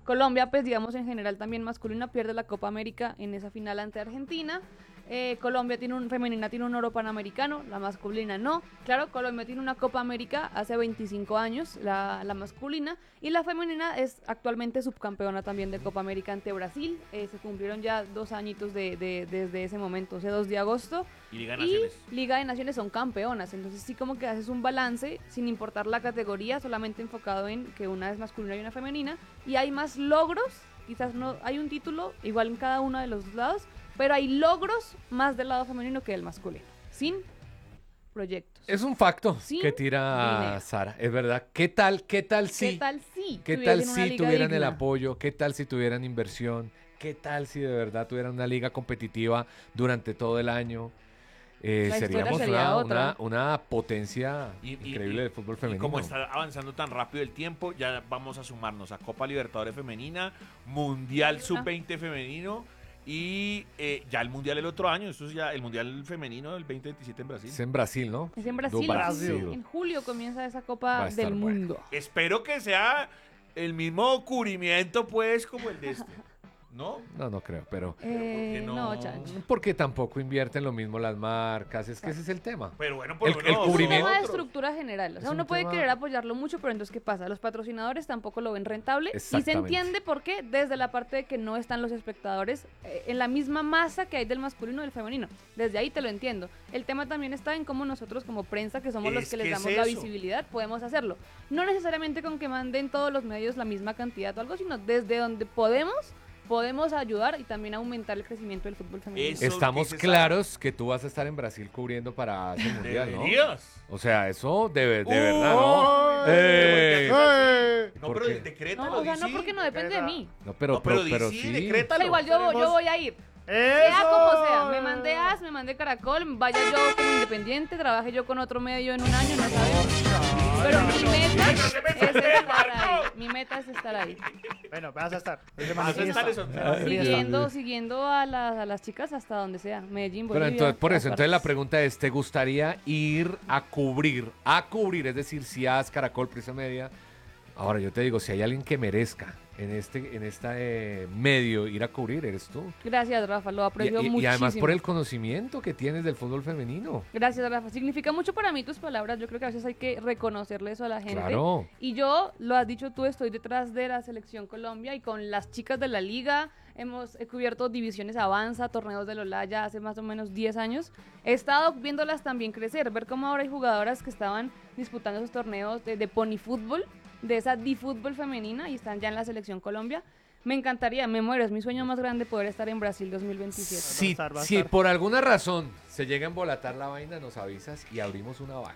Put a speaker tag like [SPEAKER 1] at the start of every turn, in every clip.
[SPEAKER 1] Colombia, pues digamos en general también masculina, pierde la Copa América en esa final ante Argentina. Colombia femenina tiene un oro panamericano, la masculina no. Claro, Colombia tiene una Copa América hace 25 años, la masculina, y la femenina es actualmente subcampeona también de Copa América ante Brasil. Se cumplieron ya 2 añitos desde ese momento, o sea, 2 de agosto.
[SPEAKER 2] Y Liga de Naciones.
[SPEAKER 1] Liga de Naciones son campeonas, entonces sí como que haces un balance sin importar la categoría, solamente enfocado en que una es masculina y una femenina, y hay más logros, quizás no hay un título igual en cada uno de los dos lados, pero hay logros más del lado femenino que del masculino, sin proyectos.
[SPEAKER 3] Es un facto
[SPEAKER 1] Sin
[SPEAKER 3] que tira
[SPEAKER 1] dinero.
[SPEAKER 3] Sara, es verdad. ¿Qué tal si?
[SPEAKER 1] ¿Qué tal si
[SPEAKER 3] ¿Qué tal
[SPEAKER 1] tuviesen una
[SPEAKER 3] si
[SPEAKER 1] liga
[SPEAKER 3] tuvieran el
[SPEAKER 1] digna?
[SPEAKER 3] apoyo? ¿Qué tal si tuvieran inversión? ¿Qué tal si de verdad tuvieran una liga competitiva durante todo el año?
[SPEAKER 1] La
[SPEAKER 3] Seríamos
[SPEAKER 1] historia sería otra.
[SPEAKER 3] una potencia
[SPEAKER 2] Y-
[SPEAKER 3] increíble del fútbol
[SPEAKER 2] Y
[SPEAKER 3] femenino.
[SPEAKER 2] como está avanzando tan rápido el tiempo, ya vamos a sumarnos a Copa Libertadores Femenina, Mundial Sub-20 Femenino y ya el Mundial el otro año. Esto es ya el Mundial Femenino del 2027 en Brasil.
[SPEAKER 3] Es en Brasil, ¿no?
[SPEAKER 1] Es en Brasil,
[SPEAKER 3] Brasil.
[SPEAKER 1] en julio comienza esa
[SPEAKER 3] Va
[SPEAKER 1] Copa
[SPEAKER 3] a estar
[SPEAKER 1] del
[SPEAKER 3] bueno.
[SPEAKER 1] Mundo.
[SPEAKER 2] Espero que sea el mismo cubrimiento, pues, como el de este. ¿No?
[SPEAKER 3] No creo, pero
[SPEAKER 2] qué no?
[SPEAKER 1] No, chancho.
[SPEAKER 3] porque tampoco invierten lo mismo las marcas, es que ese es el tema.
[SPEAKER 2] Pero bueno, por
[SPEAKER 3] El-
[SPEAKER 2] lo
[SPEAKER 3] el
[SPEAKER 2] menos
[SPEAKER 1] Es un
[SPEAKER 3] cubrimiento-
[SPEAKER 1] tema de estructura general. O sea,
[SPEAKER 3] Es un
[SPEAKER 1] uno puede
[SPEAKER 3] tema-
[SPEAKER 1] querer apoyarlo mucho, pero entonces, ¿qué pasa? Los patrocinadores tampoco lo ven rentable. Y se
[SPEAKER 3] Exactamente.
[SPEAKER 1] entiende por qué desde la parte de que no están los espectadores en la misma masa que hay del masculino y del femenino. Desde ahí te lo entiendo. El tema también está en cómo nosotros como prensa, que somos los
[SPEAKER 2] Es
[SPEAKER 1] que les
[SPEAKER 2] que
[SPEAKER 1] damos
[SPEAKER 2] es
[SPEAKER 1] la
[SPEAKER 2] eso.
[SPEAKER 1] visibilidad, podemos hacerlo. No necesariamente con que manden todos los medios la misma cantidad o algo, sino desde donde podemos ayudar y también aumentar el crecimiento del fútbol femenino.
[SPEAKER 2] Eso
[SPEAKER 3] Estamos
[SPEAKER 2] dice
[SPEAKER 3] claros que tú vas a estar en Brasil cubriendo para ese mundial, ¿no?
[SPEAKER 2] Deberías.
[SPEAKER 3] O sea, eso de verdad, ¿no? ¡Ey!
[SPEAKER 2] No,
[SPEAKER 3] ¿Por
[SPEAKER 2] pero
[SPEAKER 3] qué?
[SPEAKER 2] decrétalo.
[SPEAKER 1] No, o sea,
[SPEAKER 2] di
[SPEAKER 1] no
[SPEAKER 2] sí.
[SPEAKER 1] porque no depende de mí.
[SPEAKER 3] No, pero
[SPEAKER 2] di
[SPEAKER 3] sí.
[SPEAKER 1] O
[SPEAKER 2] decrétalo.
[SPEAKER 1] sea, igual yo voy a ir. Sea
[SPEAKER 4] ¡Eso!
[SPEAKER 1] como sea, me mandé AS, me mandé Caracol, vaya yo como independiente, trabaje yo con otro medio en un año, no sabemos. Pero mi meta es estar ahí. Mi meta es estar ahí.
[SPEAKER 4] Bueno, vas a estar.
[SPEAKER 2] Vas a estar eso.
[SPEAKER 1] Siguiendo a las chicas hasta donde sea. Medellín, Bolivia.
[SPEAKER 3] Pero entonces, por
[SPEAKER 1] todas
[SPEAKER 3] eso, entonces la
[SPEAKER 1] partes.
[SPEAKER 3] pregunta es, ¿te gustaría ir a cubrir, es decir, si haz Caracol, Prisa Media? Ahora, yo te digo, si hay alguien que merezca en este medio ir a cubrir, eres tú.
[SPEAKER 1] Gracias, Rafa, lo aprecio
[SPEAKER 3] Y
[SPEAKER 1] muchísimo.
[SPEAKER 3] además por el conocimiento que tienes del fútbol femenino.
[SPEAKER 1] Gracias, Rafa. Significa mucho para mí tus palabras. Yo creo que a veces hay que reconocerle eso a la gente.
[SPEAKER 3] Claro.
[SPEAKER 1] Y yo, lo has dicho tú, estoy detrás de la Selección Colombia y con las chicas de la liga he cubierto divisiones Avanza, torneos de Lolaya hace más o menos 10 años. He estado viéndolas también crecer, ver cómo ahora hay jugadoras que estaban disputando esos torneos de pony fútbol, de esa di-fútbol femenina y están ya en la Selección Colombia. Me encantaría, me muero, es mi sueño más grande poder estar en Brasil 2027.
[SPEAKER 3] Si,
[SPEAKER 4] va a
[SPEAKER 3] si
[SPEAKER 4] estar.
[SPEAKER 3] por alguna razón se llega a embolatar la vaina, nos avisas y abrimos una vaca.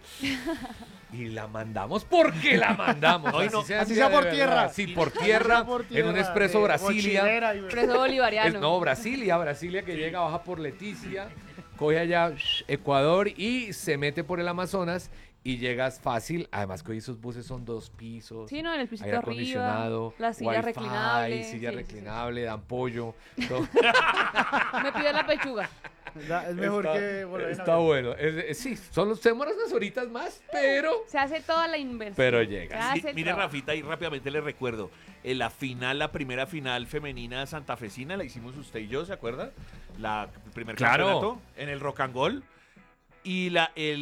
[SPEAKER 3] Y la mandamos porque la mandamos.
[SPEAKER 2] No, y no-
[SPEAKER 4] así
[SPEAKER 3] el
[SPEAKER 4] sea
[SPEAKER 3] día
[SPEAKER 4] por
[SPEAKER 3] de
[SPEAKER 4] tierra.
[SPEAKER 3] verdad. Sí, por tierra, en un expreso Brasilia.
[SPEAKER 1] Preso bolivariano.
[SPEAKER 3] No, Brasilia que llega, baja por Leticia, coge allá Ecuador y se mete por el Amazonas y llegas fácil. Además que hoy esos buses son 2 pisos.
[SPEAKER 1] Sí, no, en el pisito
[SPEAKER 3] aire
[SPEAKER 1] arriba,
[SPEAKER 3] acondicionado,
[SPEAKER 1] la silla
[SPEAKER 3] wifi,
[SPEAKER 1] reclinable.
[SPEAKER 3] silla
[SPEAKER 1] sí, sí,
[SPEAKER 3] reclinable, dan pollo. todo.
[SPEAKER 1] sí. Me pide la pechuga.
[SPEAKER 4] Es mejor
[SPEAKER 3] Está-
[SPEAKER 4] que volver a
[SPEAKER 3] Está
[SPEAKER 4] ver.
[SPEAKER 3] bueno. Sí, se demoran unas horitas más, pero
[SPEAKER 1] Se hace toda la inversión.
[SPEAKER 3] Pero
[SPEAKER 1] Se
[SPEAKER 3] llega.
[SPEAKER 1] hace el
[SPEAKER 2] Mire,
[SPEAKER 1] trabajo.
[SPEAKER 2] Rafita, y rápidamente le recuerdo, la primera final femenina santafesina la hicimos usted y yo, ¿se acuerda? El primer
[SPEAKER 3] Claro.
[SPEAKER 2] campeonato en el Rock and Roll. Y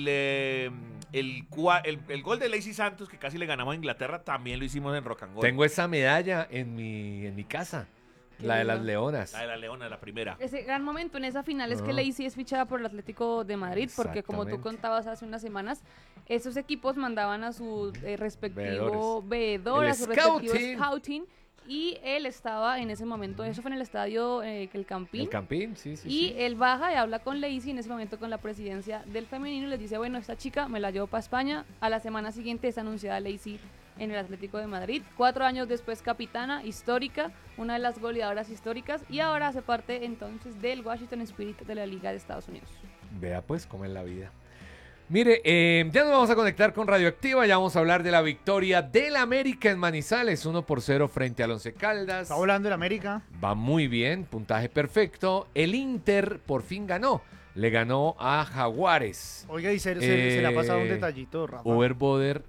[SPEAKER 2] el gol de Lacey Santos, que casi le ganamos a Inglaterra, también lo hicimos en Rock and Roll.
[SPEAKER 3] tengo esa medalla en mi casa.
[SPEAKER 1] Qué
[SPEAKER 3] La de
[SPEAKER 1] lindo.
[SPEAKER 3] las leonas.
[SPEAKER 2] La de la Leona, la primera.
[SPEAKER 1] Ese gran momento en esa final es que
[SPEAKER 3] Ah.
[SPEAKER 1] Lacey es fichada por el Atlético de Madrid, porque como tú
[SPEAKER 3] Exactamente.
[SPEAKER 1] contabas hace unas semanas, esos equipos mandaban a su respectivo
[SPEAKER 3] Veedores.
[SPEAKER 1] veedor,
[SPEAKER 3] El
[SPEAKER 1] a su respectivo
[SPEAKER 3] scouting.
[SPEAKER 1] scouting, y él estaba en ese momento, eso fue en el estadio El Campín.
[SPEAKER 3] El Campín, sí.
[SPEAKER 1] Y él baja y habla con Lacey en ese momento con la presidencia del femenino y les dice, bueno, esta chica me la llevo para España. A la semana siguiente es anunciada Lacey en el Atlético de Madrid. 4 años después capitana, histórica, una de las goleadoras históricas y ahora hace parte entonces del Washington Spirit de la Liga de Estados Unidos.
[SPEAKER 3] Vea pues cómo es la vida. Mire, ya nos vamos a conectar con Radioactiva, ya vamos a hablar de la victoria del América en Manizales, 1-0 frente al Once Caldas.
[SPEAKER 4] Está volando el América.
[SPEAKER 3] Va muy bien, puntaje perfecto. El Inter por fin ganó, le ganó a Jaguares.
[SPEAKER 4] Oiga, y se le ha pasado un
[SPEAKER 3] Eh,
[SPEAKER 4] detallito, Rafa.
[SPEAKER 3] Overboder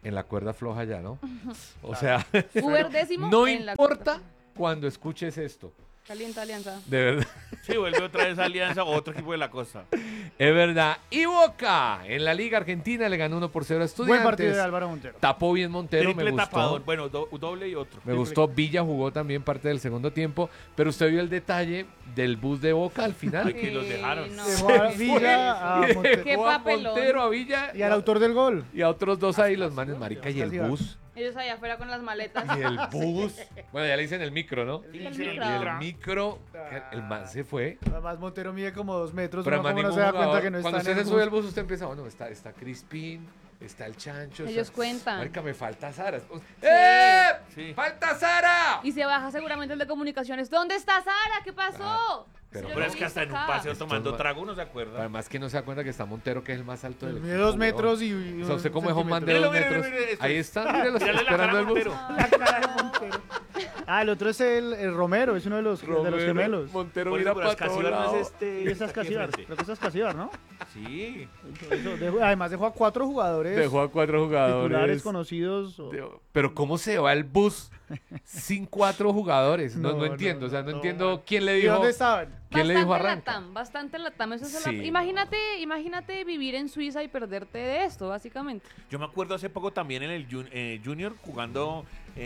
[SPEAKER 3] en la cuerda floja ya, ¿no? O sea,
[SPEAKER 1] Uber décimo
[SPEAKER 3] no
[SPEAKER 1] en la
[SPEAKER 3] importa cuando escuches esto.
[SPEAKER 1] Calienta Alianza.
[SPEAKER 3] De verdad.
[SPEAKER 2] Sí, vuelve otra vez Alianza o otro equipo de la costa.
[SPEAKER 3] Es verdad. Y Boca en la Liga Argentina le ganó 1-0 a
[SPEAKER 4] Buen
[SPEAKER 3] Estudiantes.
[SPEAKER 4] partido de Álvaro Montero.
[SPEAKER 3] Tapó bien Montero,
[SPEAKER 2] Triple
[SPEAKER 3] me gustó.
[SPEAKER 2] tapador. Bueno, doble y otro.
[SPEAKER 3] Me gustó. Villa jugó también parte del segundo tiempo. Pero usted vio el detalle del bus de Boca al final.
[SPEAKER 2] Ay, que los dejaron.
[SPEAKER 1] No.
[SPEAKER 4] Dejó a Villa a
[SPEAKER 3] Y
[SPEAKER 4] Montero.
[SPEAKER 1] Qué
[SPEAKER 3] dejó a
[SPEAKER 1] papelón.
[SPEAKER 3] Montero, a Villa
[SPEAKER 4] Y al autor del gol.
[SPEAKER 3] y a otros dos ahí, los manes, marica, y el
[SPEAKER 4] Casi va.
[SPEAKER 3] bus.
[SPEAKER 1] Ellos allá afuera con las maletas.
[SPEAKER 3] Y el bus. Bueno, ya le dicen el micro, ¿no?
[SPEAKER 1] El
[SPEAKER 3] Y
[SPEAKER 1] micro.
[SPEAKER 3] el micro, el man se fue.
[SPEAKER 4] Además Montero mide como 2 metros.
[SPEAKER 3] Pero
[SPEAKER 4] Uno
[SPEAKER 3] además
[SPEAKER 4] como no
[SPEAKER 3] ningún
[SPEAKER 4] se da cuenta
[SPEAKER 3] jugador-
[SPEAKER 4] que no está
[SPEAKER 3] cuando
[SPEAKER 4] en
[SPEAKER 3] usted
[SPEAKER 4] el
[SPEAKER 3] se sube al
[SPEAKER 4] bus.
[SPEAKER 3] bus, usted empieza, bueno, está Crispín, está el Chancho.
[SPEAKER 1] Ellos cuentan.
[SPEAKER 3] Marica, me falta Sara. ¡Eh!
[SPEAKER 2] Sí.
[SPEAKER 3] ¡Falta Sara!
[SPEAKER 1] Y se baja seguramente el de comunicaciones. ¿Dónde está Sara? ¿Qué pasó?
[SPEAKER 3] pero-
[SPEAKER 1] Yo
[SPEAKER 2] Pero
[SPEAKER 1] lo
[SPEAKER 2] es
[SPEAKER 1] he
[SPEAKER 2] que hasta en
[SPEAKER 1] visto
[SPEAKER 2] un
[SPEAKER 1] acá.
[SPEAKER 2] paseo tomando
[SPEAKER 3] ma-
[SPEAKER 2] trago uno se acuerda.
[SPEAKER 3] Además que no se da cuenta que está Montero, que es el más alto del
[SPEAKER 4] Mide
[SPEAKER 3] equipo,
[SPEAKER 4] 2
[SPEAKER 3] weón.
[SPEAKER 4] metros y.
[SPEAKER 3] O sea, usted como es un man de
[SPEAKER 2] Mírelo,
[SPEAKER 3] 2
[SPEAKER 2] mire,
[SPEAKER 3] metros.
[SPEAKER 2] mire, esto
[SPEAKER 3] Ahí
[SPEAKER 2] es.
[SPEAKER 3] está, mírelo,
[SPEAKER 2] Mírale la
[SPEAKER 3] esperando
[SPEAKER 2] cara
[SPEAKER 3] el
[SPEAKER 2] a
[SPEAKER 3] bus.
[SPEAKER 2] Montero.
[SPEAKER 4] La cara de Montero. Ah, el otro es el Romero, es uno de los gemelos.
[SPEAKER 3] Montero
[SPEAKER 2] Por
[SPEAKER 3] mira
[SPEAKER 2] eso, pero
[SPEAKER 3] para
[SPEAKER 2] es
[SPEAKER 3] todo
[SPEAKER 2] Casíbar no
[SPEAKER 3] lado.
[SPEAKER 2] es este.
[SPEAKER 4] Y esa es
[SPEAKER 2] aquí
[SPEAKER 4] Casíbar.
[SPEAKER 2] enfrente.
[SPEAKER 4] Creo que esa es Casíbar, ¿no?
[SPEAKER 2] Sí.
[SPEAKER 4] Además dejó a 4 jugadores
[SPEAKER 3] Dejó a 4
[SPEAKER 4] titulares
[SPEAKER 3] jugadores.
[SPEAKER 4] conocidos.
[SPEAKER 3] Pero ¿cómo se va el bus sin 4 jugadores? No,
[SPEAKER 4] No,
[SPEAKER 3] no entiendo,
[SPEAKER 4] no,
[SPEAKER 3] o sea, no
[SPEAKER 4] no,
[SPEAKER 3] entiendo
[SPEAKER 4] man.
[SPEAKER 3] quién le
[SPEAKER 4] ¿Y
[SPEAKER 3] dijo.
[SPEAKER 4] dónde estaban?
[SPEAKER 3] ¿Quién le dijo
[SPEAKER 1] Bastante
[SPEAKER 3] arranca?
[SPEAKER 1] latam, bastante latam. Eso es
[SPEAKER 3] Sí.
[SPEAKER 1] imagínate vivir en Suiza y perderte de esto, básicamente.
[SPEAKER 2] Yo me acuerdo hace poco también en el Junior jugando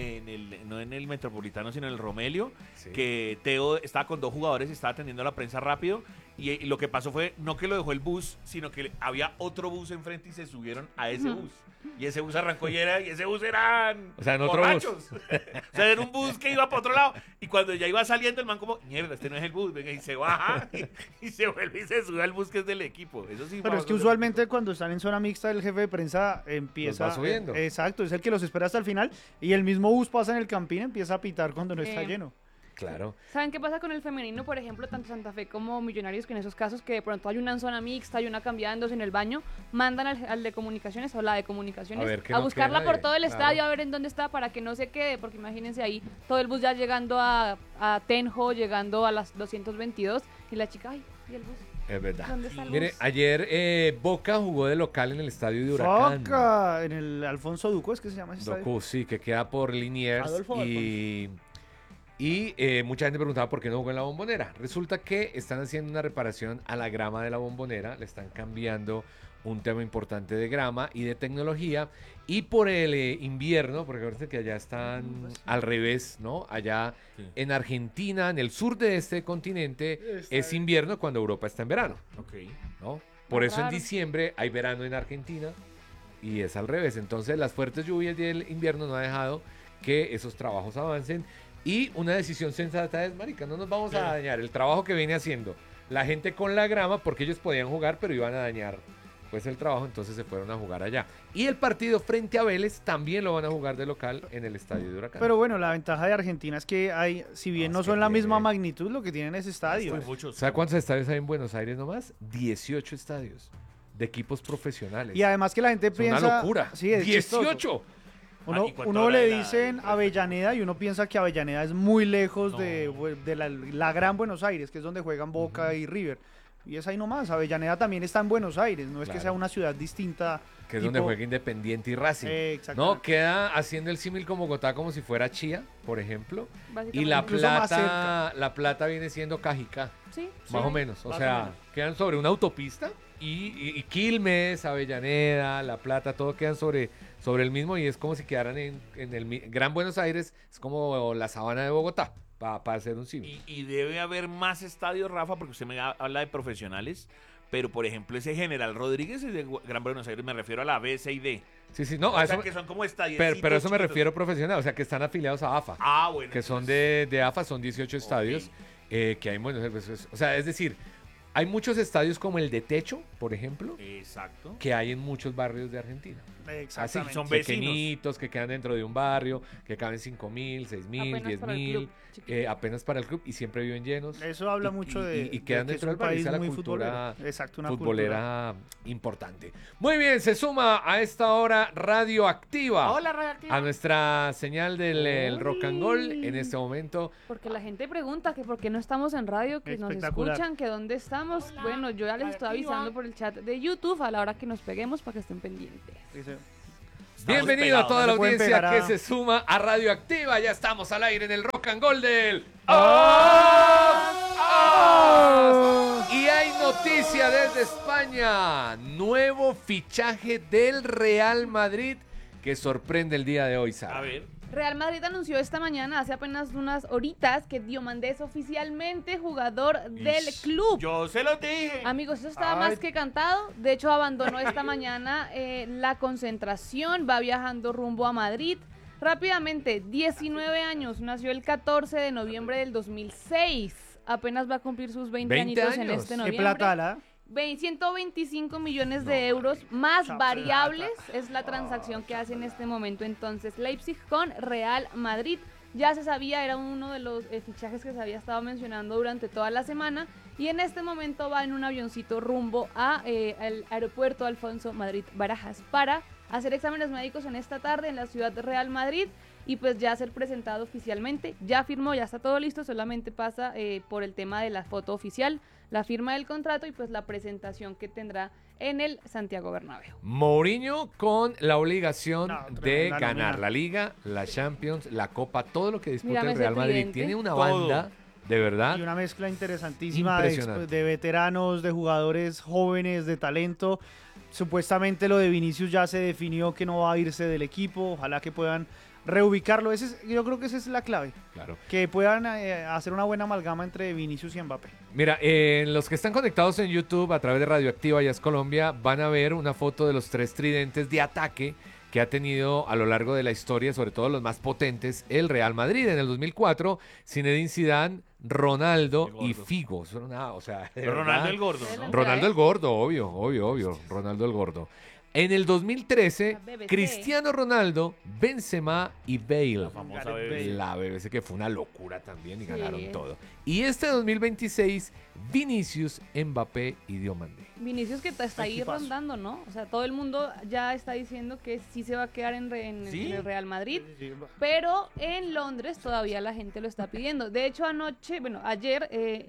[SPEAKER 2] no en el Metropolitano, sino en el Romelio,
[SPEAKER 3] Sí.
[SPEAKER 2] que Teo estaba con 2 jugadores y estaba atendiendo a la prensa rápido. Y lo que pasó fue no que lo dejó el bus, sino que había otro bus enfrente y se subieron a ese bus. Y ese bus arrancó y ese bus eran
[SPEAKER 3] O sea, en otro
[SPEAKER 2] borrachos. O sea, era un bus que iba para otro lado. Y cuando ya iba saliendo, el man como, mierda, este no es el bus, venga, y se baja y se vuelve y se sube al bus que es del equipo. Eso sí.
[SPEAKER 4] Pero es que usualmente cuando están en zona mixta el jefe de prensa empieza...
[SPEAKER 3] Los va subiendo.
[SPEAKER 4] Exacto, es el que los espera hasta el final y el mismo bus pasa en el campín, empieza a pitar cuando no está lleno.
[SPEAKER 3] Claro.
[SPEAKER 1] ¿Saben qué pasa con el femenino, por ejemplo, tanto Santa Fe como Millonarios, que en esos casos que de pronto hay una en zona mixta, hay una cambiando en el baño, mandan al de comunicaciones o la de comunicaciones
[SPEAKER 3] A ver, que
[SPEAKER 1] a
[SPEAKER 3] no
[SPEAKER 1] buscarla
[SPEAKER 3] quede
[SPEAKER 1] por
[SPEAKER 3] nadie,
[SPEAKER 1] todo el
[SPEAKER 3] claro.
[SPEAKER 1] estadio a ver en dónde está para que no se quede, porque imagínense ahí todo el bus ya llegando a Tenjo, llegando a las 222 y la chica, ay, ¿y el bus?
[SPEAKER 3] Es verdad.
[SPEAKER 1] ¿Dónde está el
[SPEAKER 3] Mire,
[SPEAKER 1] bus?
[SPEAKER 3] ayer Boca jugó de local en el estadio de Huracán.
[SPEAKER 4] Boca, en el Alfonso Duco, ¿es que se llama ese estadio?
[SPEAKER 3] Loco, sí, que queda por Liniers.
[SPEAKER 4] Adolfo
[SPEAKER 3] Y mucha gente preguntaba por qué no jugó en la Bombonera. Resulta que están haciendo una reparación a la grama de la Bombonera, le están cambiando un tema importante de grama y de tecnología. Y por el invierno, porque acuérdense que allá están al revés, ¿no? Allá
[SPEAKER 2] Sí.
[SPEAKER 3] en Argentina, en el sur de este continente, es invierno cuando Europa está en verano,
[SPEAKER 2] Ok.
[SPEAKER 3] ¿no? Por eso en
[SPEAKER 1] Raro.
[SPEAKER 3] diciembre hay verano en Argentina y es al revés. Entonces las fuertes lluvias del invierno no ha dejado que esos trabajos avancen. Y una decisión sensata es, marica, no nos vamos a dañar el trabajo que viene haciendo la gente con la grama, porque ellos podían jugar, pero iban a dañar pues el trabajo, entonces se fueron a jugar allá. Y el partido frente a Vélez también lo van a jugar de local en el estadio de Huracán.
[SPEAKER 4] Pero bueno, la ventaja de Argentina es que hay, si bien
[SPEAKER 3] No,
[SPEAKER 4] no
[SPEAKER 3] es que
[SPEAKER 4] son la misma
[SPEAKER 3] tiene-
[SPEAKER 4] magnitud, lo que tienen es estadios.
[SPEAKER 2] Muy muchos.
[SPEAKER 3] ¿Sabe cuántos estadios hay en Buenos Aires nomás? 18 estadios de equipos profesionales.
[SPEAKER 4] Y además que la gente
[SPEAKER 3] es
[SPEAKER 4] piensa...
[SPEAKER 3] una locura.
[SPEAKER 4] Sí, es chistoso.
[SPEAKER 3] 18.
[SPEAKER 4] Uno,
[SPEAKER 2] ¿y cuánto
[SPEAKER 4] uno
[SPEAKER 2] habrá
[SPEAKER 4] le
[SPEAKER 2] de la-
[SPEAKER 4] dicen Avellaneda y uno piensa que Avellaneda es muy lejos
[SPEAKER 2] No.
[SPEAKER 4] de la Gran Buenos Aires, que es donde juegan Boca y River. Y es ahí nomás, Avellaneda también está en Buenos Aires, no es que
[SPEAKER 3] Claro.
[SPEAKER 4] sea una ciudad distinta.
[SPEAKER 3] Que es
[SPEAKER 4] tipo-
[SPEAKER 3] donde juega Independiente y Racing.
[SPEAKER 4] Exactamente.
[SPEAKER 3] No, queda haciendo el símil con Bogotá como si fuera Chía, por ejemplo. Y
[SPEAKER 1] Básicamente.
[SPEAKER 3] La
[SPEAKER 4] Incluso más
[SPEAKER 3] Plata, la Plata viene siendo Cajicá,
[SPEAKER 1] Sí,
[SPEAKER 3] más
[SPEAKER 1] sí.
[SPEAKER 3] o menos. O
[SPEAKER 4] más
[SPEAKER 3] sea,
[SPEAKER 4] o menos.
[SPEAKER 3] quedan sobre una autopista y Quilmes, Avellaneda, La Plata, todo quedan sobre el mismo y es como si quedaran en el Gran Buenos Aires, es como la sabana de Bogotá, para hacer un símil.
[SPEAKER 2] Y debe haber más estadios, Rafa, porque usted me habla de profesionales, pero por ejemplo ese General Rodríguez es de Gran Buenos Aires, me refiero a la B, C y D.
[SPEAKER 3] Sí, sí, no,
[SPEAKER 2] O
[SPEAKER 3] a
[SPEAKER 2] sea
[SPEAKER 3] eso,
[SPEAKER 2] que son como estadios.
[SPEAKER 3] pero eso me refiero profesional, o sea, que están afiliados a AFA.
[SPEAKER 2] Ah, bueno.
[SPEAKER 3] Que son
[SPEAKER 2] entonces-
[SPEAKER 3] de AFA, son 18 estadios, que hay en Buenos Aires. O sea, es decir, hay muchos estadios como el de Techo, por ejemplo,
[SPEAKER 2] Exacto.
[SPEAKER 3] que hay en muchos barrios de Argentina. Así,
[SPEAKER 4] Exactamente.
[SPEAKER 2] son vecinos.
[SPEAKER 3] pequeñitos, que quedan dentro de un barrio, que caben 5.000, 6.000,
[SPEAKER 1] Apenas para el
[SPEAKER 3] 10.000,
[SPEAKER 1] club, chiquito.
[SPEAKER 3] apenas para el club y siempre viven llenos.
[SPEAKER 4] Eso habla
[SPEAKER 3] Y-
[SPEAKER 4] mucho
[SPEAKER 3] y-
[SPEAKER 4] de,
[SPEAKER 3] y quedan
[SPEAKER 4] de que
[SPEAKER 3] dentro del
[SPEAKER 4] es un
[SPEAKER 3] país,
[SPEAKER 4] país
[SPEAKER 3] a la
[SPEAKER 4] muy
[SPEAKER 3] cultura
[SPEAKER 4] futbolero. Exacto, una
[SPEAKER 3] futbolera importante. Muy bien, se suma a esta hora Radioactiva.
[SPEAKER 1] Hola, Radioactiva.
[SPEAKER 3] A nuestra señal del el Rock and Roll en este momento.
[SPEAKER 1] Porque la gente pregunta que por qué no estamos en radio, que nos
[SPEAKER 4] Espectacular.
[SPEAKER 1] escuchan, que dónde estamos. Bueno, yo ya les estoy avisando por el chat de YouTube a la hora que nos peguemos para que estén pendientes.
[SPEAKER 4] Dice,
[SPEAKER 3] Bienvenido a toda la
[SPEAKER 4] No se pueden
[SPEAKER 3] audiencia
[SPEAKER 4] pegar a-
[SPEAKER 3] que se suma a Radioactiva. Ya estamos al aire en el Rock and Gold del... Y hay noticia desde España. Nuevo fichaje del Real Madrid que sorprende el día de hoy, Sara.
[SPEAKER 2] A ver.
[SPEAKER 1] Real Madrid anunció esta mañana, hace apenas unas horitas, que Diomandé es oficialmente jugador del club.
[SPEAKER 2] Yo se lo dije.
[SPEAKER 1] Amigos, eso estaba
[SPEAKER 4] Ay.
[SPEAKER 1] más que cantado. De hecho, abandonó esta mañana la concentración, va viajando rumbo a Madrid. Rápidamente, 19 años, nació el 14 de noviembre del 2006. Apenas va a cumplir sus 20 añitos en
[SPEAKER 3] años.
[SPEAKER 1] este
[SPEAKER 3] ¿Qué
[SPEAKER 4] ¿Qué
[SPEAKER 1] noviembre.
[SPEAKER 4] plata la?
[SPEAKER 1] 125 millones de euros más
[SPEAKER 4] Mucha
[SPEAKER 1] variables es la transacción que hace en este momento entonces Leipzig con Real Madrid. Ya se sabía, era uno de los fichajes que se había estado mencionando durante toda la semana y en este momento va en un avioncito rumbo al aeropuerto Alfonso Madrid Barajas para hacer exámenes médicos en esta tarde en la ciudad de Real Madrid y pues ya ser presentado oficialmente. Ya firmó, ya está todo listo, solamente pasa por el tema de la foto oficial, la firma del contrato y pues la presentación que tendrá en el Santiago Bernabéu.
[SPEAKER 3] Mourinho con la obligación
[SPEAKER 4] No,
[SPEAKER 3] de
[SPEAKER 4] tremenda
[SPEAKER 3] ganar
[SPEAKER 4] nómina.
[SPEAKER 3] la Liga, la Champions, la Copa, todo lo que disputa
[SPEAKER 1] Mírame
[SPEAKER 3] el
[SPEAKER 1] ese
[SPEAKER 3] Real Madrid.
[SPEAKER 1] tridente.
[SPEAKER 3] Tiene una
[SPEAKER 2] Todo.
[SPEAKER 3] banda, de verdad.
[SPEAKER 4] Y una mezcla interesantísima de,
[SPEAKER 3] Impresionante.
[SPEAKER 4] de veteranos, de jugadores jóvenes, de talento. Supuestamente lo de Vinicius ya se definió que no va a irse del equipo. Ojalá que puedan reubicarlo. Yo creo que esa es la clave.
[SPEAKER 3] Claro.
[SPEAKER 4] Que puedan hacer una buena amalgama entre Vinicius y Mbappé.
[SPEAKER 3] Mira, los que están conectados en YouTube a través de Radioactiva Ya es Colombia van a ver una foto de los 3 tridentes de ataque que ha tenido a lo largo de la historia, sobre todo los más potentes, el Real Madrid. En el 2004, Zinedine Zidane, Ronaldo
[SPEAKER 2] El gordo.
[SPEAKER 3] y Figo. Eso era una, o sea, de
[SPEAKER 2] Pero Ronaldo
[SPEAKER 3] verdad.
[SPEAKER 2] el gordo,
[SPEAKER 1] Él
[SPEAKER 2] ¿no?
[SPEAKER 1] en-
[SPEAKER 3] Ronaldo el gordo, obvio. Ronaldo el gordo. En el 2013,
[SPEAKER 1] La BBC.
[SPEAKER 3] Cristiano Ronaldo, Benzema y Bale.
[SPEAKER 2] La famosa
[SPEAKER 4] Gareth
[SPEAKER 2] bebé.
[SPEAKER 4] Bale.
[SPEAKER 3] La BBC que fue una locura también y
[SPEAKER 1] Sí.
[SPEAKER 3] ganaron todo. Y este 2026, Vinicius, Mbappé y Diomandé.
[SPEAKER 1] Vinicius que está ahí
[SPEAKER 4] Equipazo.
[SPEAKER 1] rondando, ¿no? O sea, todo el mundo ya está diciendo que sí se va a quedar en
[SPEAKER 2] ¿Sí?
[SPEAKER 1] el Real Madrid. Pero en Londres todavía la gente lo está pidiendo. De hecho, ayer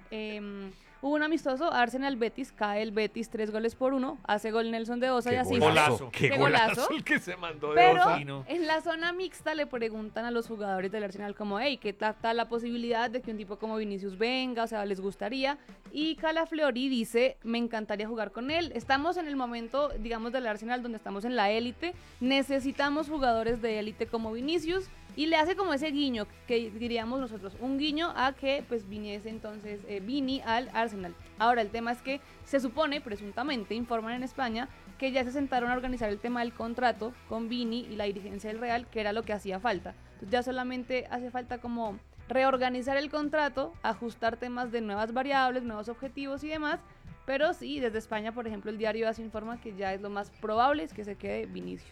[SPEAKER 1] hubo un amistoso, Arsenal-Betis, cae el Betis 3-1, hace gol Nelson de Osa y así.
[SPEAKER 2] golazo.
[SPEAKER 3] Qué
[SPEAKER 1] Qué
[SPEAKER 3] golazo
[SPEAKER 1] golazo.
[SPEAKER 3] el que se mandó de
[SPEAKER 1] Pero
[SPEAKER 3] Osa.
[SPEAKER 2] Sí, ¿no?
[SPEAKER 1] en la zona mixta le preguntan a los jugadores del Arsenal como, hey, ¿qué tal la posibilidad de que un tipo como Vinicius venga? O sea, ¿les gustaría? Y Calaflori dice, me encantaría jugar con él. Estamos en el momento, digamos, del Arsenal donde estamos en la élite. Necesitamos jugadores de élite como Vinicius. Y le hace como ese guiño, que diríamos nosotros, un guiño a que pues viniese entonces Vini al Arsenal. Ahora el tema es que se supone, presuntamente, informan en España, que ya se sentaron a organizar el tema del contrato con Vini y la dirigencia del Real, que era lo que hacía falta. Entonces ya solamente hace falta como reorganizar el contrato, ajustar temas de nuevas variables, nuevos objetivos y demás. Pero sí, desde España, por ejemplo, el diario AS informa que ya es lo más probable es que se quede Vinicius.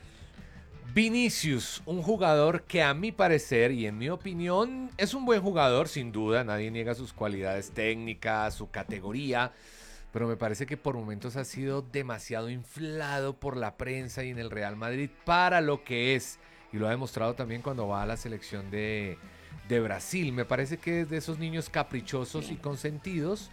[SPEAKER 3] Vinicius, un jugador que a mi parecer y en mi opinión es un buen jugador, sin duda, nadie niega sus cualidades técnicas, su categoría, pero me parece que por momentos ha sido demasiado inflado por la prensa y en el Real Madrid para lo que es, y lo ha demostrado también cuando va a la selección de Brasil. Me parece que es de esos niños caprichosos y consentidos,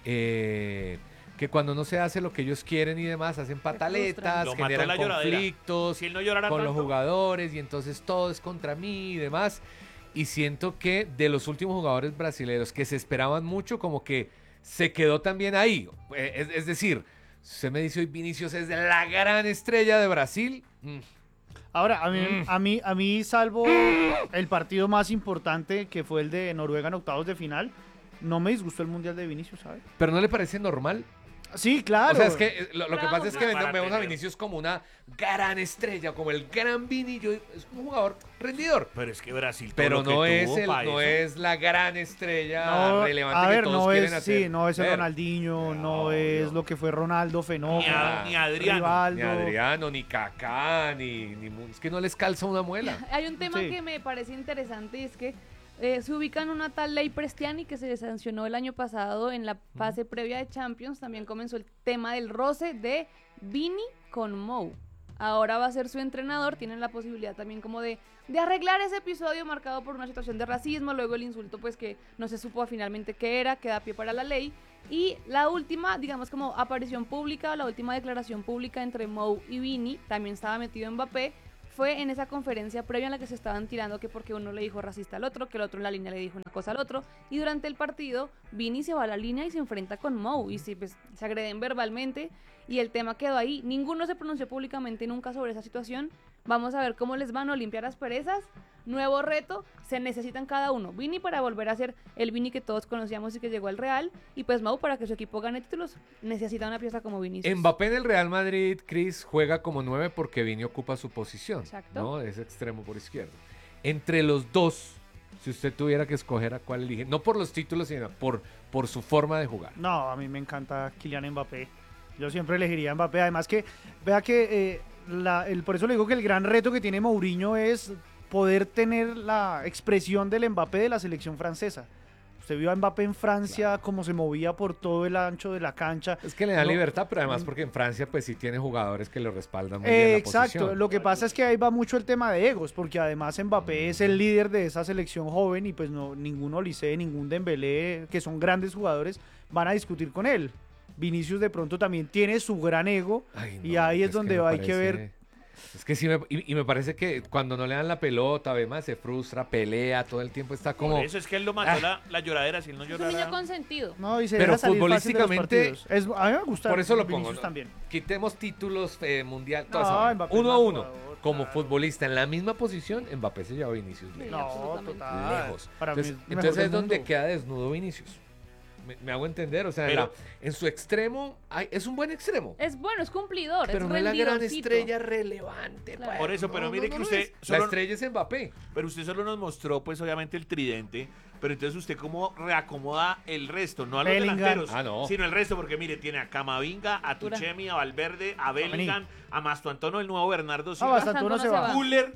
[SPEAKER 3] que cuando no se hace lo que ellos quieren y demás, hacen pataletas,
[SPEAKER 2] Lo mató
[SPEAKER 3] generan
[SPEAKER 2] la lloradera.
[SPEAKER 3] conflictos
[SPEAKER 2] Si él no llorara
[SPEAKER 3] con los
[SPEAKER 2] tanto.
[SPEAKER 3] jugadores y entonces todo es contra mí y demás. Y siento que de los últimos jugadores brasileños que se esperaban mucho, como que se quedó también ahí. Es decir, usted me dice hoy Vinicius es la gran estrella de Brasil.
[SPEAKER 4] Ahora, a mí, salvo el partido más importante que fue el de Noruega en octavos de final, no me disgustó el Mundial de Vinicius, ¿sabes?
[SPEAKER 3] Pero ¿no le parece normal?
[SPEAKER 4] Sí, claro.
[SPEAKER 3] O sea, es que lo que pasa es que
[SPEAKER 2] Para
[SPEAKER 3] vemos a
[SPEAKER 2] tener-
[SPEAKER 3] Vinicius como una gran estrella, como el gran Vini. Es un jugador rendidor.
[SPEAKER 2] Pero es que Brasil todo
[SPEAKER 3] Pero
[SPEAKER 2] lo que
[SPEAKER 3] no es,
[SPEAKER 2] tuvo pa'
[SPEAKER 3] no
[SPEAKER 2] eso.
[SPEAKER 3] es la gran estrella
[SPEAKER 4] No,
[SPEAKER 3] relevante
[SPEAKER 4] a ver,
[SPEAKER 3] que todos
[SPEAKER 4] no
[SPEAKER 3] quieren
[SPEAKER 4] es,
[SPEAKER 3] hacer.
[SPEAKER 4] sí, no es el
[SPEAKER 3] ver.
[SPEAKER 4] Ronaldinho, no
[SPEAKER 3] Obvio.
[SPEAKER 4] es lo que fue Ronaldo, Fenómeno,
[SPEAKER 2] Ni Adriano.
[SPEAKER 4] Rivaldo.
[SPEAKER 3] Ni Adriano, ni Kaká, es que no les calza una muela.
[SPEAKER 1] Hay un tema
[SPEAKER 4] Sí.
[SPEAKER 1] que me parece interesante y es que se ubica en una tal ley Prestiani que se sancionó el año pasado en la fase previa de Champions. También comenzó el tema del roce de Vini con Mou. Ahora va a ser su entrenador, tienen la posibilidad también como de arreglar ese episodio marcado por una situación de racismo, luego el insulto pues que no se supo finalmente qué era, que da pie para la ley. Y la última, digamos como aparición pública, la última declaración pública entre Mou y Vini, también estaba metido Mbappé, fue en esa conferencia previa en la que se estaban tirando que porque uno le dijo racista al otro, que el otro en la línea le dijo una cosa al otro, y durante el partido Vini se va a la línea y se enfrenta con Mou y se agreden verbalmente y el tema quedó ahí. Ninguno se pronunció públicamente nunca sobre esa situación. Vamos a ver cómo les van a limpiar las perezas. Nuevo reto, se necesitan cada uno. Vini para volver a ser el Vini que todos conocíamos y que llegó al Real, y pues Mau para que su equipo gane títulos. Necesita una pieza como Vinicius.
[SPEAKER 3] Mbappé en el Real Madrid, Chris, juega como 9 porque Vini ocupa su posición.
[SPEAKER 1] Exacto.
[SPEAKER 3] ¿No? Es extremo por izquierda. Entre los dos, si usted tuviera que escoger a cuál elige, no por los títulos, sino por su forma de jugar.
[SPEAKER 4] No, a mí me encanta Kylian Mbappé. Yo siempre elegiría a Mbappé. Además que, vea que por eso le digo que el gran reto que tiene Mourinho es poder tener la expresión del Mbappé de la selección francesa. Usted vio a Mbappé en Francia, cómo se movía por todo el ancho de la cancha.
[SPEAKER 3] Es que le da
[SPEAKER 4] No,
[SPEAKER 3] libertad, pero además porque en Francia pues sí tiene jugadores que lo respaldan muy bien la
[SPEAKER 4] exacto,
[SPEAKER 3] posición.
[SPEAKER 4] lo que pasa es que ahí va mucho el tema de egos, porque además Mbappé es el líder de esa selección joven y pues no, ningún Olise, ningún Dembélé, que son grandes jugadores, van a discutir con él. Vinicius de pronto también tiene su gran ego.
[SPEAKER 3] Ay, no,
[SPEAKER 4] y ahí es
[SPEAKER 3] que
[SPEAKER 4] donde
[SPEAKER 3] me
[SPEAKER 4] hay que
[SPEAKER 3] parece-
[SPEAKER 4] ver.
[SPEAKER 3] Es que sí, me parece que cuando no le dan la pelota, además se frustra, pelea, todo el tiempo está como...
[SPEAKER 2] Por eso es que él lo mató la lloradera, si él no
[SPEAKER 1] Es un niño
[SPEAKER 2] llorara.
[SPEAKER 1] consentido.
[SPEAKER 4] No, y se
[SPEAKER 3] Pero
[SPEAKER 4] deja salir fácil de los
[SPEAKER 3] futbolísticamente-
[SPEAKER 4] partidos. A mí me gusta.
[SPEAKER 3] Por eso lo pongo.
[SPEAKER 4] Vinicius
[SPEAKER 3] ¿no?
[SPEAKER 4] también.
[SPEAKER 3] Quitemos títulos mundial,
[SPEAKER 4] No,
[SPEAKER 3] todo eso.
[SPEAKER 4] Mbappé es
[SPEAKER 3] Uno a
[SPEAKER 4] más
[SPEAKER 3] uno.
[SPEAKER 4] jugador,
[SPEAKER 3] Como
[SPEAKER 4] claro.
[SPEAKER 3] futbolista en la misma posición, Mbappé se lleva a Vinicius
[SPEAKER 1] Sí.
[SPEAKER 3] lejos.
[SPEAKER 4] No,
[SPEAKER 1] absolutamente.
[SPEAKER 4] total.
[SPEAKER 3] Lejos.
[SPEAKER 4] Para mí
[SPEAKER 3] Entonces,
[SPEAKER 4] es el mejor
[SPEAKER 3] entonces
[SPEAKER 4] del
[SPEAKER 3] es donde
[SPEAKER 4] mundo.
[SPEAKER 3] queda desnudo Vinicius. Me hago entender, o sea,
[SPEAKER 2] Pero-
[SPEAKER 3] en su extremo, es un buen extremo.
[SPEAKER 1] Es bueno, es cumplidor,
[SPEAKER 3] Pero
[SPEAKER 1] es
[SPEAKER 3] no es la gran
[SPEAKER 1] rendidorcito.
[SPEAKER 3] estrella relevante.
[SPEAKER 1] Claro.
[SPEAKER 3] pues.
[SPEAKER 2] Por eso, pero
[SPEAKER 3] No,
[SPEAKER 2] mire
[SPEAKER 3] no,
[SPEAKER 2] que
[SPEAKER 3] no
[SPEAKER 2] usted
[SPEAKER 3] es. La
[SPEAKER 2] solo-
[SPEAKER 3] estrella es Mbappé.
[SPEAKER 2] Pero usted solo nos mostró, pues, obviamente, el tridente. Pero entonces usted cómo reacomoda el resto, no a los
[SPEAKER 4] Bellingham.
[SPEAKER 2] delanteros,
[SPEAKER 3] Ah, no.
[SPEAKER 2] sino el resto, porque mire, tiene a Camavinga, a
[SPEAKER 1] Dura.
[SPEAKER 2] Tuchemi, a Valverde, a Bellingham, a Mastuantono, el nuevo Bernardo
[SPEAKER 4] Ah,
[SPEAKER 2] Silva,
[SPEAKER 4] bastante uno se va.
[SPEAKER 2] Guller.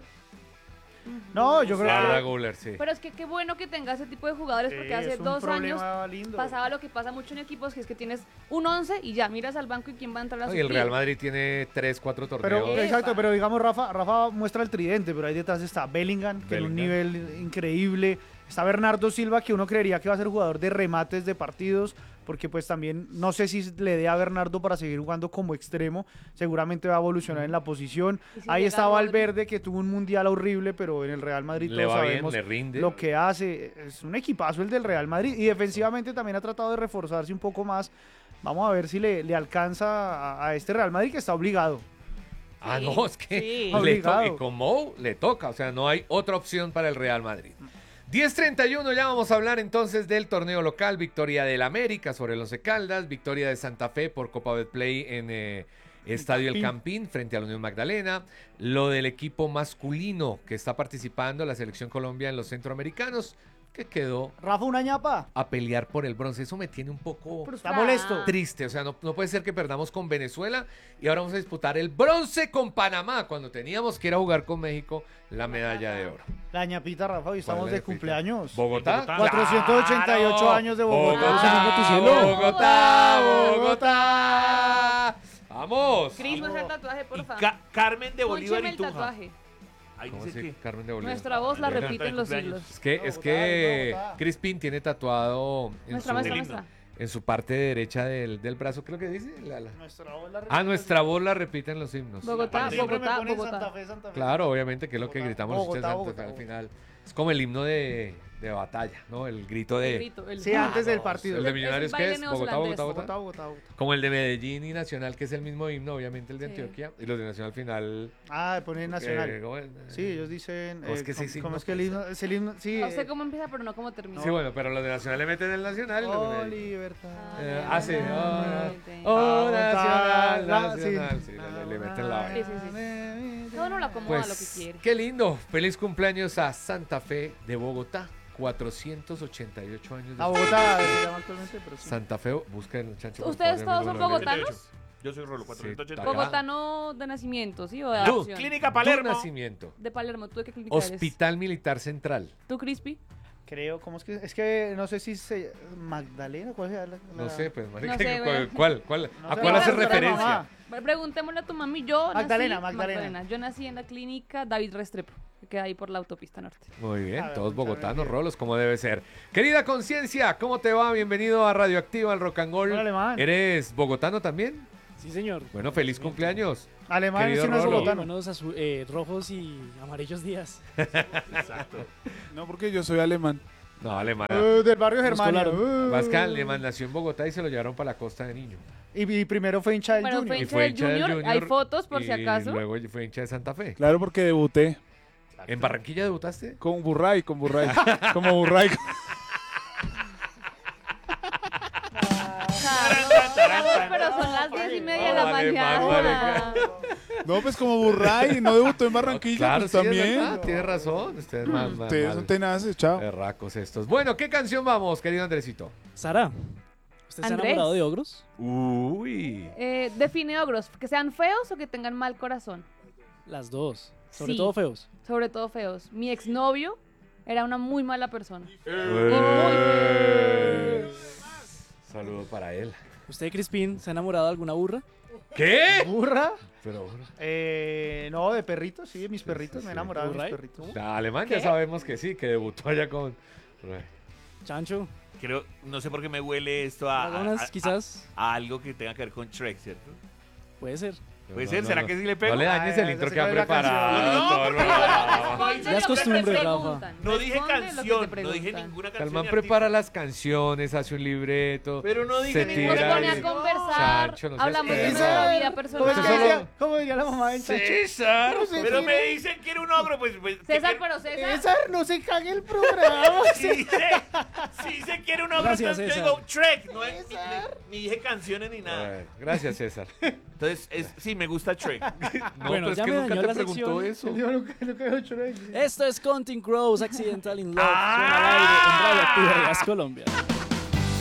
[SPEAKER 4] No, yo creo
[SPEAKER 3] Arda
[SPEAKER 4] que
[SPEAKER 3] Güler, sí.
[SPEAKER 1] Pero es que qué bueno que tenga ese tipo de jugadores porque hace
[SPEAKER 4] es un
[SPEAKER 1] 2 años
[SPEAKER 4] problema lindo.
[SPEAKER 1] pasaba lo que pasa mucho en equipos, que es que tienes un 11 y ya miras al banco y quién va a entrar a
[SPEAKER 3] No, y el
[SPEAKER 1] suplir.
[SPEAKER 3] Real Madrid tiene 3, 4
[SPEAKER 4] Pero,
[SPEAKER 3] torneos.
[SPEAKER 4] exacto, pero digamos, Rafa muestra el tridente, pero ahí detrás está Bellingham, que en un
[SPEAKER 3] Bellingham.
[SPEAKER 4] nivel increíble. Está Bernardo Silva, que uno creería que va a ser jugador de remates de partidos, porque pues también no sé si le dé a Bernardo para seguir jugando como extremo. Seguramente va a evolucionar en la posición.
[SPEAKER 1] Y si
[SPEAKER 4] Ahí
[SPEAKER 1] llega
[SPEAKER 4] está
[SPEAKER 1] Rodri.
[SPEAKER 4] Valverde, que tuvo un mundial horrible, pero en el Real Madrid
[SPEAKER 3] Le
[SPEAKER 4] todos
[SPEAKER 3] va bien,
[SPEAKER 4] sabemos
[SPEAKER 3] le rinde.
[SPEAKER 4] lo que hace. Es un equipazo el del Real Madrid. Y defensivamente también ha tratado de reforzarse un poco más. Vamos a ver si le alcanza a este Real Madrid, que está obligado.
[SPEAKER 3] Ah,
[SPEAKER 1] Sí,
[SPEAKER 3] no, es que
[SPEAKER 1] sí.
[SPEAKER 4] Obligado.
[SPEAKER 3] y con Mou le toca, o sea, no hay otra opción para el Real Madrid. 10:31, ya vamos a hablar entonces del torneo local, victoria del América sobre el Once Caldas, victoria de Santa Fe por Copa Betplay en Estadio El Campín frente a la Unión Magdalena, lo del equipo masculino que está participando la Selección Colombia en los centroamericanos, que quedó
[SPEAKER 4] Rafa, una ñapa.
[SPEAKER 3] a pelear por el bronce. Eso me tiene un poco
[SPEAKER 4] Está
[SPEAKER 1] Frustrada.
[SPEAKER 4] molesto.
[SPEAKER 3] triste, o sea, no puede ser que perdamos con Venezuela y ahora vamos a disputar el bronce con Panamá cuando teníamos que ir a jugar con México la medalla de oro.
[SPEAKER 4] La ñapita, Rafa, hoy estamos
[SPEAKER 3] ¿Cuál es
[SPEAKER 4] de
[SPEAKER 3] la ñapita?
[SPEAKER 4] cumpleaños.
[SPEAKER 3] ¿Bogotá?
[SPEAKER 2] Bogotá.
[SPEAKER 4] 488
[SPEAKER 3] ¡Claro!
[SPEAKER 4] años de Bogotá.
[SPEAKER 3] Bogotá, Bogotá. Vamos.
[SPEAKER 1] Cris, muestra el tatuaje,
[SPEAKER 2] Y
[SPEAKER 1] porfa.
[SPEAKER 2] Carmen de Bolívar
[SPEAKER 1] Póncheme
[SPEAKER 2] y
[SPEAKER 1] el
[SPEAKER 2] Tunja.
[SPEAKER 1] tatuaje.
[SPEAKER 2] Ahí
[SPEAKER 3] ¿Cómo
[SPEAKER 2] dice
[SPEAKER 3] así,
[SPEAKER 2] que...
[SPEAKER 3] Carmen de Bolívar?
[SPEAKER 1] Nuestra voz la
[SPEAKER 2] Canta
[SPEAKER 1] repite
[SPEAKER 2] el
[SPEAKER 1] en los
[SPEAKER 2] cumpleaños.
[SPEAKER 1] siglos.
[SPEAKER 3] Es que
[SPEAKER 4] Bogotá.
[SPEAKER 3] Crispin tiene tatuado en
[SPEAKER 1] Nuestra,
[SPEAKER 3] su,
[SPEAKER 1] nuestra,
[SPEAKER 2] lindo.
[SPEAKER 1] nuestra.
[SPEAKER 3] en su parte derecha del brazo, creo que dice.
[SPEAKER 4] Nuestra voz la
[SPEAKER 3] Nuestra voz la repite en los himnos.
[SPEAKER 1] Bogotá,
[SPEAKER 4] Siempre me
[SPEAKER 1] Bogotá,
[SPEAKER 4] ponen
[SPEAKER 1] Bogotá.
[SPEAKER 4] Santa Fe, Santa Fe.
[SPEAKER 3] Claro, obviamente, que es lo que
[SPEAKER 4] Bogotá,
[SPEAKER 3] gritamos los hinchas de
[SPEAKER 4] Bogotá,
[SPEAKER 3] Santa Fe
[SPEAKER 4] Bogotá.
[SPEAKER 3] al final. Es como el himno de batalla, ¿no? El grito de...
[SPEAKER 1] El grito, el-
[SPEAKER 4] Sí, antes del
[SPEAKER 3] Vamos,
[SPEAKER 4] partido.
[SPEAKER 3] El de
[SPEAKER 1] Es un
[SPEAKER 3] Millonarios, ¿qué
[SPEAKER 1] baile
[SPEAKER 3] es? Bogotá,
[SPEAKER 1] neozelandés.
[SPEAKER 3] Bogotá, Bogotá.
[SPEAKER 4] Bogotá, Bogotá, Bogotá.
[SPEAKER 3] Como el de Medellín y Nacional, que es el mismo himno, obviamente el de
[SPEAKER 1] Sí.
[SPEAKER 3] Antioquia. Y los de Nacional final...
[SPEAKER 4] Ah, ponen nacional.
[SPEAKER 3] ¿cómo es?
[SPEAKER 4] Sí, ellos dicen.
[SPEAKER 3] ¿Cómo es que ese
[SPEAKER 4] ¿cómo
[SPEAKER 3] signo
[SPEAKER 4] es que el himno? Es el himno, sí.
[SPEAKER 1] No sé cómo empieza, pero no cómo termina.
[SPEAKER 3] Sí, bueno, pero los de Nacional le meten el Nacional. y los de
[SPEAKER 4] Oh,
[SPEAKER 3] Medellín.
[SPEAKER 4] libertad.
[SPEAKER 3] Sí.
[SPEAKER 1] Exactamente.
[SPEAKER 3] Oh, Nacional,
[SPEAKER 4] Bogotá,
[SPEAKER 3] Nacional.
[SPEAKER 4] sí.
[SPEAKER 3] Sí, le meten la
[SPEAKER 1] Sí, sí, sí. Cada uno lo acomoda lo que
[SPEAKER 3] Pues,
[SPEAKER 1] quiere.
[SPEAKER 3] qué lindo. Feliz cumpleaños a Santa Fe de Bogotá. 488 años de
[SPEAKER 4] A Bogotá se llama actualmente, pero sí.
[SPEAKER 3] Santa Fe, busquen chancho. por
[SPEAKER 1] ¿Ustedes
[SPEAKER 3] favor,
[SPEAKER 1] todos
[SPEAKER 3] amigo
[SPEAKER 1] son
[SPEAKER 3] Lorena.
[SPEAKER 1] bogotanos?
[SPEAKER 2] Yo soy Rolo, 480.
[SPEAKER 3] Acá.
[SPEAKER 1] Bogotano de nacimiento, ¿sí? O de
[SPEAKER 3] Tú,
[SPEAKER 1] adopción.
[SPEAKER 2] Clínica
[SPEAKER 3] Tu
[SPEAKER 2] Palermo.
[SPEAKER 3] nacimiento.
[SPEAKER 1] De Palermo, ¿tú de qué clínica eres?
[SPEAKER 3] Hospital Militar Central.
[SPEAKER 1] ¿Tú, Crispy?
[SPEAKER 4] Creo, ¿cómo es que? Es que no sé si se. Magdalena, ¿cuál es
[SPEAKER 3] No sé, pues, marica,
[SPEAKER 1] No sé,
[SPEAKER 3] ¿cuál,
[SPEAKER 1] güey.
[SPEAKER 3] ¿cuál?
[SPEAKER 4] No
[SPEAKER 3] ¿A
[SPEAKER 4] sé,
[SPEAKER 3] cuál
[SPEAKER 1] no
[SPEAKER 3] hace
[SPEAKER 1] sé,
[SPEAKER 3] referencia?
[SPEAKER 4] mamá.
[SPEAKER 1] Preguntémosle a tu mami. Yo
[SPEAKER 4] Magdalena,
[SPEAKER 1] nací...
[SPEAKER 4] Magdalena.
[SPEAKER 1] Yo nací en la clínica David Restrepo, que queda ahí por la autopista norte.
[SPEAKER 3] Muy bien,
[SPEAKER 4] A ver,
[SPEAKER 3] todos
[SPEAKER 4] muchas
[SPEAKER 3] bogotanos,
[SPEAKER 4] gracias.
[SPEAKER 3] rolos, como debe ser. Querida Conciencia, ¿cómo te va? Bienvenido a Radioactiva, al Rock and Roll.
[SPEAKER 4] Hola, alemán.
[SPEAKER 3] ¿Eres bogotano también?
[SPEAKER 5] Sí, señor.
[SPEAKER 3] Bueno, feliz cumpleaños.
[SPEAKER 4] Alemán
[SPEAKER 3] Querido
[SPEAKER 4] sí no es
[SPEAKER 3] Rolo.
[SPEAKER 4] bogotano.
[SPEAKER 5] Buenos rojos y amarillos días.
[SPEAKER 2] Exacto.
[SPEAKER 6] No, porque yo soy alemán.
[SPEAKER 3] No, alemán.
[SPEAKER 4] Del barrio Germania.
[SPEAKER 5] colaron.
[SPEAKER 3] Vasca Alemán nació en Bogotá y se lo llevaron para la costa de niño.
[SPEAKER 4] Y primero fue hincha del
[SPEAKER 1] Pero
[SPEAKER 4] Junior.
[SPEAKER 1] fue
[SPEAKER 3] Y
[SPEAKER 1] hincha
[SPEAKER 3] fue
[SPEAKER 1] del
[SPEAKER 3] hincha del
[SPEAKER 1] Junior. Hay
[SPEAKER 3] Junior
[SPEAKER 1] fotos por si
[SPEAKER 3] y
[SPEAKER 1] acaso.
[SPEAKER 3] luego fue hincha de Santa Fe.
[SPEAKER 6] Claro, porque debuté
[SPEAKER 3] ¿En Barranquilla debutaste?
[SPEAKER 6] con Burray. Como Burray.
[SPEAKER 1] Carlos, pero son las 10:30 de la
[SPEAKER 3] Vale,
[SPEAKER 1] mañana.
[SPEAKER 6] No, pues como Burray, no debutó en Barranquilla,
[SPEAKER 3] Claro,
[SPEAKER 6] pues
[SPEAKER 3] sí, es
[SPEAKER 6] también.
[SPEAKER 3] verdad, tienes razón. Ustedes más
[SPEAKER 6] Ustedes son tenaces, chao.
[SPEAKER 3] Berracos estos. Bueno, ¿qué canción vamos, querido Andresito?
[SPEAKER 5] Sara, ¿usted se ha
[SPEAKER 1] Andrés.
[SPEAKER 5] enamorado de ogros?
[SPEAKER 3] Uy.
[SPEAKER 1] Define ogros, que sean feos o que tengan mal corazón.
[SPEAKER 5] Las dos. Sobre
[SPEAKER 1] Sí.
[SPEAKER 5] todo feos.
[SPEAKER 1] Sobre todo feos. Mi exnovio era una muy mala persona.
[SPEAKER 3] Saludo para él.
[SPEAKER 5] ¿Usted, Crispín, se ha enamorado de alguna burra?
[SPEAKER 3] ¿Qué?
[SPEAKER 4] ¿Burra?
[SPEAKER 3] Pero
[SPEAKER 4] No, de perritos, sí, de mis perritos.
[SPEAKER 3] sí,
[SPEAKER 4] Me he
[SPEAKER 3] sí.
[SPEAKER 4] enamorado de mis
[SPEAKER 5] ¿Burray?
[SPEAKER 4] perritos.
[SPEAKER 3] Alemán ya
[SPEAKER 1] ¿Qué?
[SPEAKER 3] sabemos que sí, que debutó allá con...
[SPEAKER 5] Chancho,
[SPEAKER 2] Creo, no sé por qué me huele esto a
[SPEAKER 5] dragonas, quizás.
[SPEAKER 2] a algo que tenga que ver con Shrek, ¿cierto?
[SPEAKER 5] Puede ser.
[SPEAKER 2] ¿Puede ser? ¿Será que sí le pego?
[SPEAKER 3] No le dañes
[SPEAKER 4] Ay,
[SPEAKER 3] el
[SPEAKER 4] ya
[SPEAKER 3] intro
[SPEAKER 4] sé
[SPEAKER 3] que ha
[SPEAKER 4] cuál es la
[SPEAKER 3] preparado.
[SPEAKER 2] canción.
[SPEAKER 3] todo el
[SPEAKER 2] No,
[SPEAKER 3] mundo.
[SPEAKER 5] Ya es costumbre, Rafa.
[SPEAKER 2] No dije
[SPEAKER 1] Responde lo que te
[SPEAKER 2] canción, no dije
[SPEAKER 1] preguntan.
[SPEAKER 2] ninguna canción.
[SPEAKER 3] Calman
[SPEAKER 2] ni
[SPEAKER 3] prepara
[SPEAKER 2] artista.
[SPEAKER 3] las canciones, hace un libreto.
[SPEAKER 2] Pero no dije
[SPEAKER 3] se
[SPEAKER 2] ninguna
[SPEAKER 1] Nos
[SPEAKER 3] tira
[SPEAKER 1] pone a
[SPEAKER 3] y-
[SPEAKER 1] conversar,
[SPEAKER 3] Sancho, no seas
[SPEAKER 1] hablamos de
[SPEAKER 3] pesado.
[SPEAKER 1] nuestra vida
[SPEAKER 4] ¿Cómo,
[SPEAKER 1] personal.
[SPEAKER 4] ¿Cómo diría la mamá del Chacho?
[SPEAKER 3] César.
[SPEAKER 2] Pero me dicen que era un ogro, pues...
[SPEAKER 1] César, pero César.
[SPEAKER 4] César, no se cague el programa.
[SPEAKER 2] Si se quiere un ogro,
[SPEAKER 5] Gracias,
[SPEAKER 2] entonces yo
[SPEAKER 5] César.
[SPEAKER 2] digo Shrek. No es, ni dije canciones ni nada.
[SPEAKER 3] Bueno, gracias, César.
[SPEAKER 2] Entonces, sí, me gusta Shrek.
[SPEAKER 3] No,
[SPEAKER 5] Bueno,
[SPEAKER 3] pero es
[SPEAKER 5] ya
[SPEAKER 3] que
[SPEAKER 5] me
[SPEAKER 3] nunca
[SPEAKER 5] dañó
[SPEAKER 3] te
[SPEAKER 5] la
[SPEAKER 3] preguntó
[SPEAKER 5] sección.
[SPEAKER 3] eso.
[SPEAKER 4] Yo nunca he hecho nada.
[SPEAKER 5] Esto es Counting Crows, Accidental in Love. Suena al aire en Radioactiva Colombia.